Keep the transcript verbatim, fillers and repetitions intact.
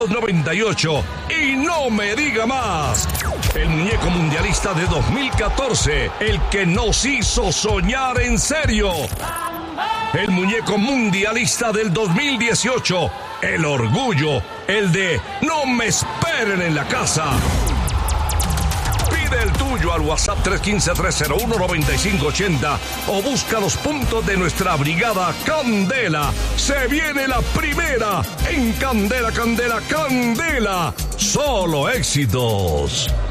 noventa y ocho y no me diga más. El muñeco mundialista de dos mil catorce, el que nos hizo soñar en serio. El muñeco mundialista del dos mil dieciocho, el orgullo, el de no me esperen en la casa. Pide el tuyo al WhatsApp tres uno cinco, tres cero uno, nueve cinco ocho cero o busca los puntos de nuestra brigada Candela. Se viene la primera en Candela, Candela, Candela. Solo éxitos.